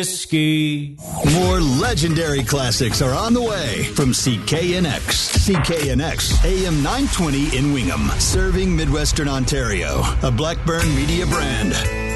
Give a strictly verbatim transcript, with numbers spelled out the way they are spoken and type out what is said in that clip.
Whiskey. More legendary classics are on the way from C K N X. C K N X, A M nine twenty in Wingham, serving Midwestern Ontario, a Blackburn Media brand.